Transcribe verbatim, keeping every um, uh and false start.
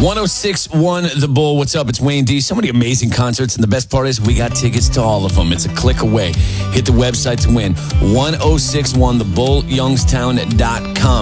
one oh six point one The Bull. What's up? It's Wayne D. So many amazing concerts, and the best part is we got tickets to all of them. It's a click away. Hit the website to win. one oh six point one the bull youngstown dot com.